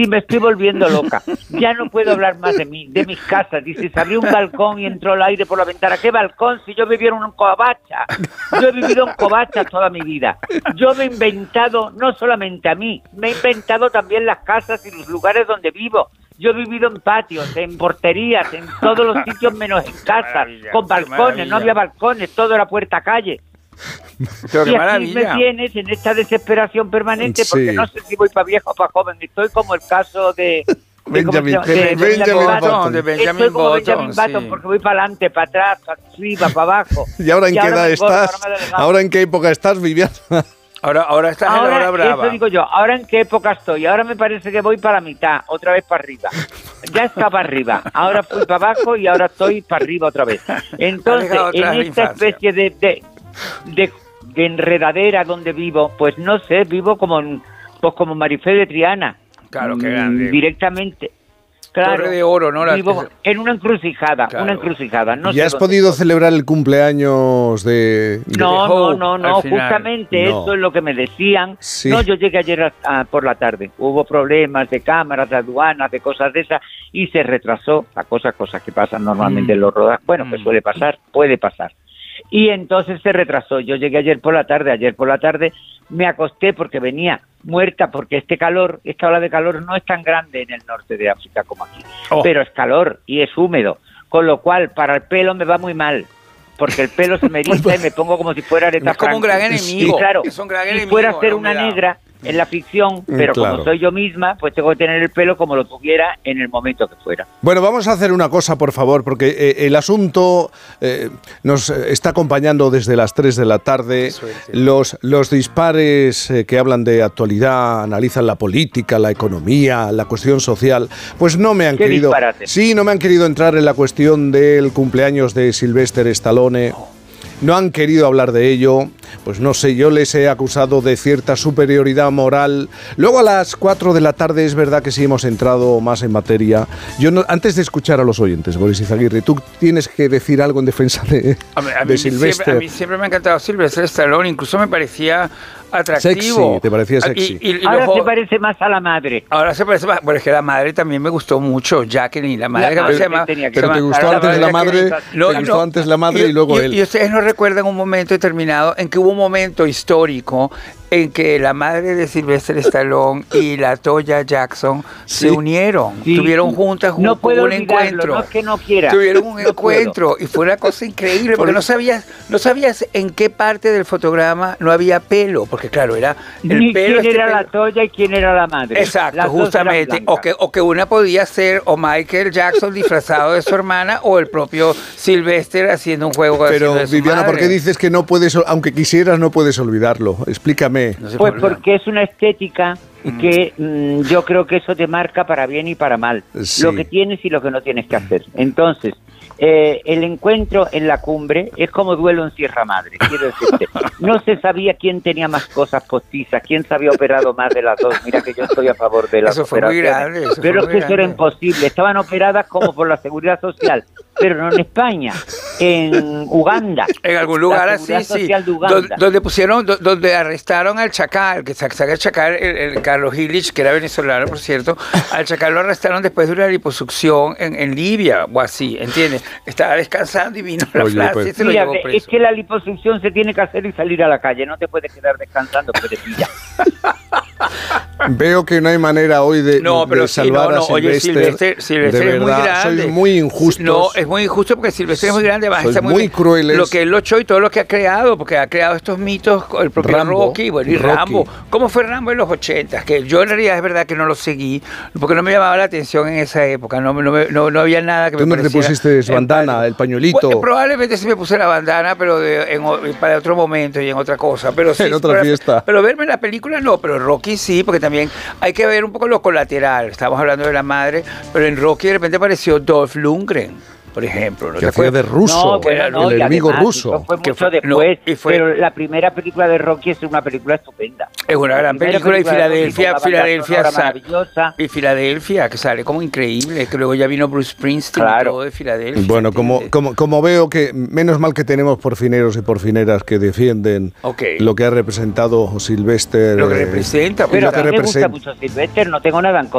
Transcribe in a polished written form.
Si me estoy volviendo loca, ya no puedo hablar más de mí, de mis casas. Dice, se abrió un balcón y entró el aire por la ventana. ¿Qué balcón? Si yo vivía en un covacha. Yo he vivido en covachas toda mi vida. Yo me he inventado, no solamente a mí, me he inventado también las casas y los lugares donde vivo. Yo he vivido en patios, en porterías, en todos los sitios menos en casas, con balcones, no había balcones, todo era puerta a calle. Pero y aquí me tienes en esta desesperación permanente porque no sé si voy para viejo o para joven. Estoy como el caso de Benjamin Button. Estoy como Benjamin Button porque voy para adelante, para atrás, para arriba, para abajo. ¿Y ahora en qué edad estás? ¿Ahora en qué época estás, Viviana? Ahora estás en la hora brava. Eso digo yo, ¿ahora en qué época estoy? Ahora me parece que voy para la mitad, otra vez para arriba. Ya está para arriba, ahora fui para abajo y ahora estoy para arriba otra vez. Entonces, en esta especie de enredadera donde vivo, pues no sé, vivo como Marifé de Triana. Claro, qué grande. Directamente. Claro, Torre de Oro, ¿no? Vivo en una encrucijada, No ¿Ya has podido celebrar el cumpleaños de No, justamente no. Eso es lo que me decían. Sí. No, yo llegué ayer por la tarde. Hubo problemas de cámaras, de aduanas, de cosas de esas, y se retrasó. Cosas que pasan normalmente en los rodajes. Bueno, pues puede pasar. Y entonces se retrasó. Yo llegué ayer por la tarde me acosté porque venía muerta, porque esta ola de calor no es tan grande en el norte de África como aquí, pero es calor y es húmedo, con lo cual para el pelo me va muy mal, porque el pelo se me eriza y me pongo como si fuera Aretha Franklin. Es como un gran enemigo. Y claro, es un gran enemigo, si fuera a ser una negra en la ficción, pero claro, como soy yo misma, pues tengo que tener el pelo como lo tuviera en el momento que fuera. Bueno, vamos a hacer una cosa, por favor, porque el asunto nos está acompañando desde las 3 de la tarde. Los dispares que hablan de actualidad, analizan la política, la economía, la cuestión social, pues no me han querido... no me han querido entrar en la cuestión del cumpleaños de Sylvester Stallone. No han querido hablar de ello, pues no sé, yo les he acusado de cierta superioridad moral. Luego a las 4 de la tarde es verdad que sí hemos entrado más en materia. Antes de escuchar a los oyentes, Boris Izaguirre, tú tienes que decir algo en defensa de Sylvester. A mí siempre me ha encantado Sylvester Stallone, incluso me parecía atractivo. Sexy, te parecía sexy. Ahora se parece más a la madre. Ahora se parece más. Bueno, es que la madre también me gustó mucho, Jacqueline, la madre. Pero te gustó antes la madre, antes la madre y luego él. Y ustedes no recuerdan un momento determinado en que hubo un momento histórico en que la madre de Sylvester Stallone y la Toya Jackson se unieron, tuvieron juntas un encuentro. No es que no quiera. Tuvieron un encuentro y fue una cosa increíble porque no sabías en qué parte del fotograma no había pelo, porque claro, era el pelo. ¿Quién era la Toya y quién era la madre? Exacto, justamente. O que una podía ser o Michael Jackson disfrazado de su hermana o el propio Sylvester haciendo un juego de su madre. Pero Viviana, ¿por qué dices que no puedes, aunque quisieras, no puedes olvidarlo? Explícame. No sé pues porque es una estética que yo creo que eso te marca para bien y para mal. Sí. Lo que tienes y lo que no tienes que hacer. Entonces, el encuentro en la cumbre es como duelo en Sierra Madre. Quiero decirte, no se sabía quién tenía más cosas postizas, quién se había operado más de las dos. Mira que yo estoy a favor de las operaciones. Muy grande, pero es que eso era imposible. Estaban operadas como por la Seguridad Social, pero no en España, en Uganda. En algún lugar así, sí. Donde arrestaron al Chacal, que saca el Chacal, el Carlos Illich, que era venezolano, por cierto. Al Chacal lo arrestaron después de una liposucción en Libia, o así, ¿entiendes? Estaba descansando y vino la frase y se lo llevó preso. Es que la liposucción se tiene que hacer y salir a la calle, no te puedes quedar descansando porque te pilla. Veo que no hay manera hoy de salvar a Sylvester. Oye, Sylvester es muy grande. Sois muy injustos. No, es muy injusto porque Sylvester es muy grande. Sois muy crueles. Lo que él luchó y todo lo que ha creado, porque ha creado estos mitos, el propio Rocky, y Rambo. ¿Cómo fue Rambo en los 80? Que yo en realidad es verdad que no lo seguí, porque no me llamaba la atención en esa época. No había nada que me pareciera. ¿Tú no te pusiste bandana, el pañuelito? Bueno, probablemente sí me puse la bandana, pero para otro momento y en otra cosa. Pero sí, en otra fiesta. Pero verme la película no, pero Rocky sí, porque también hay que ver un poco lo colateral. Estamos hablando de la madre, pero en Rocky de repente apareció Dolph Lundgren, por ejemplo. Que hacía de ruso, el enemigo ruso. Fue mucho después, pero la primera película de Rocky es una película estupenda. Es una gran película y Filadelfia, que sale como increíble, que luego ya vino Bruce Springsteen y todo de Filadelfia. Bueno, como veo que menos mal que tenemos porfineros y porfineras que defienden lo que ha representado Sylvester. Lo que representa. Pero a mí me gusta mucho Sylvester, no tengo nada en contra.